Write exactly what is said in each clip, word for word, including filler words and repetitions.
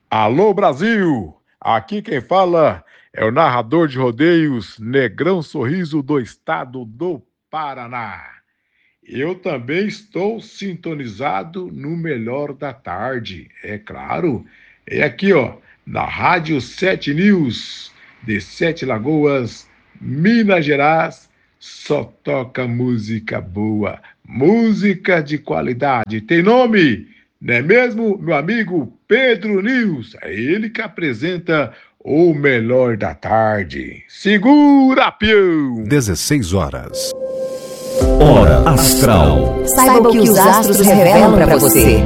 Alô, Brasil! Aqui quem fala é o narrador de rodeios Negrão Sorriso do estado do Paraná. Eu também estou sintonizado no Melhor da Tarde, é claro. É aqui, ó, na Rádio Sete News, de Sete Lagoas, Minas Gerais. Só toca música boa, música de qualidade. Tem nome? Não é mesmo, meu amigo Pedro News? É ele que apresenta o Melhor da Tarde. Segura, peão! dezesseis horas. Hora Astral. Saiba o que os astros revelam para você.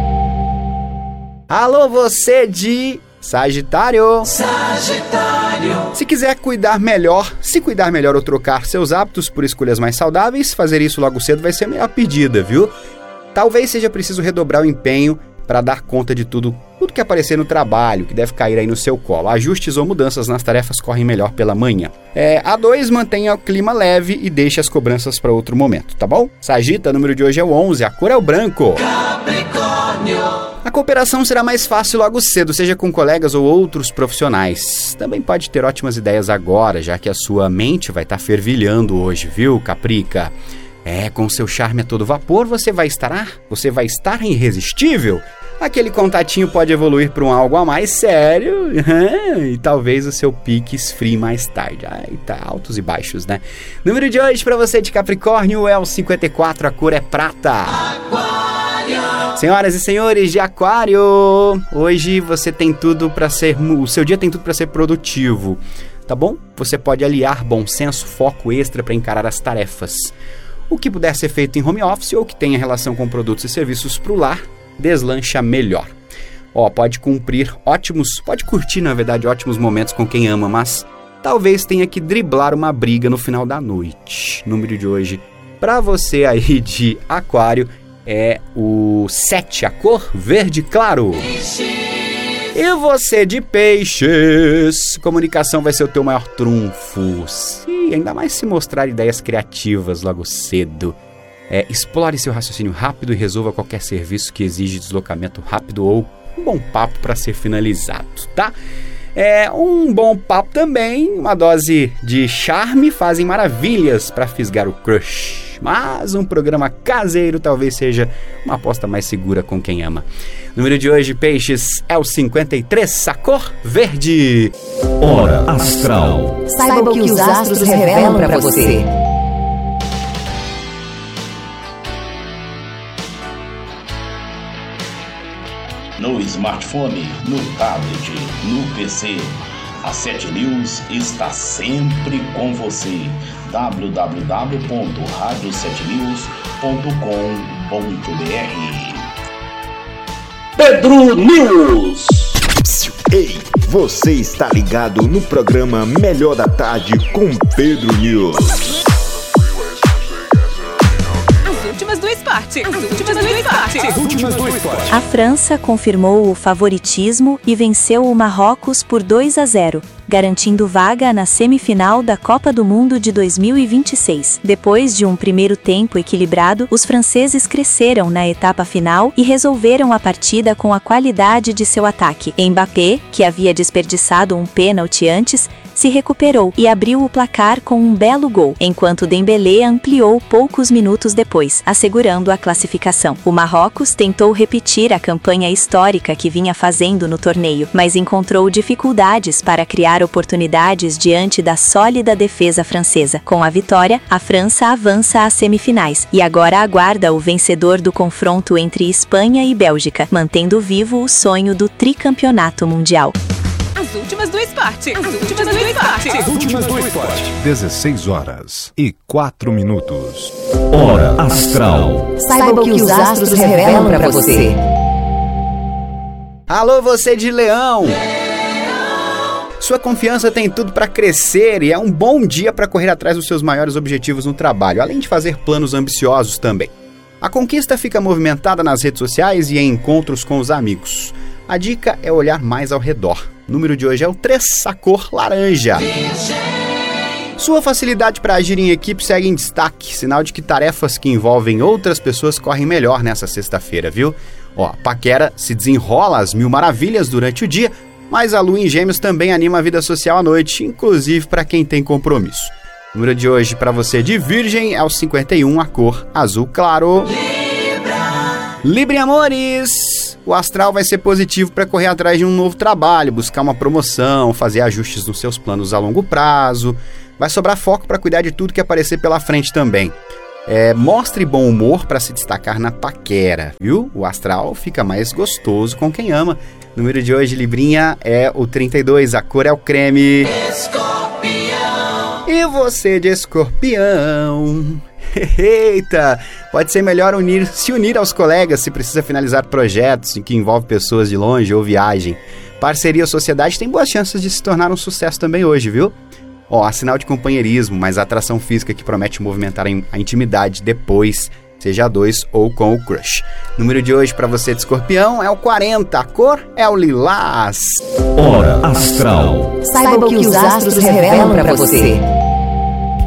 Alô, você de Sagitário. Sagitário. Se quiser cuidar melhor, se cuidar melhor ou trocar seus hábitos por escolhas mais saudáveis, fazer isso logo cedo vai ser a melhor pedida, viu? Talvez seja preciso redobrar o empenho para dar conta de tudo, tudo que aparecer no trabalho, que deve cair aí no seu colo. Ajustes ou mudanças nas tarefas correm melhor pela manhã. É, A dois, mantenha o clima leve e deixe as cobranças para outro momento, tá bom? Sagita, o número de hoje é o onze, a cor é o branco. Capricórnio. A cooperação será mais fácil logo cedo, seja com colegas ou outros profissionais. Também pode ter ótimas ideias agora, já que a sua mente vai estar fervilhando hoje, viu, Caprica? É, com seu charme a todo vapor, você vai estar, você vai estar irresistível. Aquele contatinho pode evoluir para um algo a mais sério e talvez o seu pique esfrie mais tarde. Ai, tá altos e baixos, né? Número de hoje para você de Capricórnio é o cinquenta e quatro, a cor é prata. Aquário. Senhoras e senhores de Aquário, hoje você tem tudo para ser, o seu dia tem tudo para ser produtivo, tá bom? Você pode aliar bom senso, foco extra para encarar as tarefas. O que puder ser feito em home office ou que tenha relação com produtos e serviços para o lar, deslancha melhor. Ó, pode cumprir ótimos, pode curtir, na verdade, ótimos momentos com quem ama, mas talvez tenha que driblar uma briga no final da noite. Número de hoje, para você aí de Aquário, é o sete, a cor verde claro. E você de Peixes, comunicação vai ser o teu maior trunfo. E ainda mais se mostrar ideias criativas logo cedo. É, explore seu raciocínio rápido e resolva qualquer serviço que exige deslocamento rápido ou um bom papo para ser finalizado, tá? É, um bom papo também, uma dose de charme fazem maravilhas para fisgar o crush. Mas um programa caseiro talvez seja uma aposta mais segura com quem ama. O número de hoje, Peixes, é o cinquenta e três, a cor verde. Hora Astral. Saiba o que os astros revelam para você. No smartphone, no tablet, no P C, a Sete News está sempre com você. w w w ponto rádio sete news ponto com ponto b r. Pedro News. Ei, você está ligado no programa Melhor da Tarde com Pedro News. Últimas do esporte. As últimas do esporte. As últimas do esporte. A França confirmou o favoritismo e venceu o Marrocos por dois a zero, garantindo vaga na semifinal da Copa do Mundo de dois mil e vinte e seis. Depois de um primeiro tempo equilibrado, os franceses cresceram na etapa final e resolveram a partida com a qualidade de seu ataque. Mbappé, que havia desperdiçado um pênalti antes, se recuperou e abriu o placar com um belo gol, enquanto Dembélé ampliou poucos minutos depois, assegurando a classificação. O Marrocos tentou repetir a campanha histórica que vinha fazendo no torneio, mas encontrou dificuldades para criar oportunidades diante da sólida defesa francesa. Com a vitória, a França avança às semifinais e agora aguarda o vencedor do confronto entre Espanha e Bélgica, mantendo vivo o sonho do tricampeonato mundial. As últimas do esporte. As últimas do esporte. As últimas do esporte. dezesseis horas e quatro minutos. Hora Astral. Saiba o que os astros revelam para você. Alô, você de Leão. Leão. Sua confiança tem tudo para crescer e é um bom dia para correr atrás dos seus maiores objetivos no trabalho, além de fazer planos ambiciosos também. A conquista fica movimentada nas redes sociais e em encontros com os amigos. A dica é olhar mais ao redor. O número de hoje é o três, a cor laranja. Sua facilidade para agir em equipe segue em destaque, sinal de que tarefas que envolvem outras pessoas correm melhor nessa sexta-feira, viu? Ó, a paquera se desenrola às mil maravilhas durante o dia, mas a lua em Gêmeos também anima a vida social à noite, inclusive para quem tem compromisso. O número de hoje para você de Virgem é o cinquenta e um, a cor azul claro. Libra! Libra, amores! O astral vai ser positivo para correr atrás de um novo trabalho, buscar uma promoção, fazer ajustes nos seus planos a longo prazo. Vai sobrar foco para cuidar de tudo que aparecer pela frente também. É, mostre bom humor para se destacar na paquera, viu? O astral fica mais gostoso com quem ama. O número de hoje, Librinha, é o trinta e dois, a cor é o creme. Escorpião! E você de Escorpião? Eita! Pode ser melhor unir, se unir aos colegas se precisa finalizar projetos em que envolve pessoas de longe ou viagem. Parceria ou sociedade tem boas chances de se tornar um sucesso também hoje, viu? Ó, há sinal de companheirismo, mas a atração física que promete movimentar a intimidade depois, seja a dois ou com o crush. O número de hoje para você de Escorpião é o quarenta, a cor é o lilás. Hora Astral. Saiba o que os astros revelam para você.